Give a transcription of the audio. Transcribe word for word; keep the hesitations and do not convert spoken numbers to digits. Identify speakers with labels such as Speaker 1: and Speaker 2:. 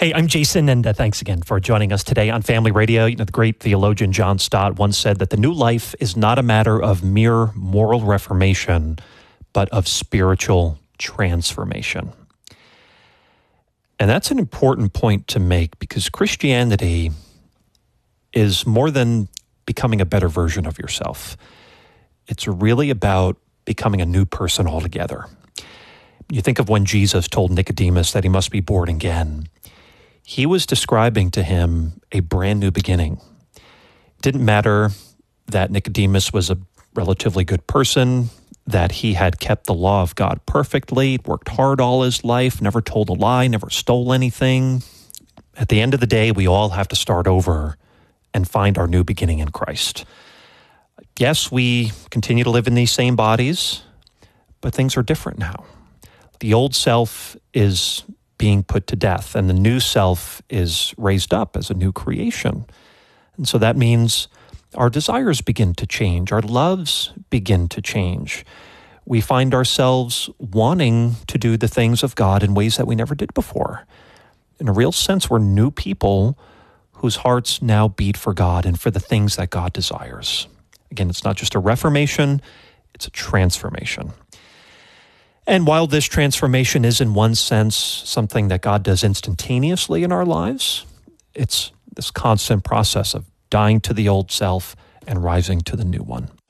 Speaker 1: Hey, I'm Jason, and uh, thanks again for joining us today on Family Radio. You know, the great theologian John Stott once said that the new life is not a matter of mere moral reformation, but of spiritual transformation. And that's an important point to make, because Christianity is more than becoming a better version of yourself. It's really about becoming a new person altogether. You think of when Jesus told Nicodemus that he must be born again. He was describing to him a brand new beginning. It didn't matter that Nicodemus was a relatively good person, that he had kept the law of God perfectly, worked hard all his life, never told a lie, never stole anything. At the end of the day, we all have to start over and find our new beginning in Christ. Yes, we continue to live in these same bodies, but things are different now. The old self is being put to death, and the new self is raised up as a new creation. And so that means our desires begin to change, our loves begin to change. We find ourselves wanting to do the things of God in ways that we never did before. In a real sense, we're new people whose hearts now beat for God and for the things that God desires. Again, it's not just a reformation, it's a transformation. And while this transformation is in one sense something that God does instantaneously in our lives, it's this constant process of dying to the old self and rising to the new one.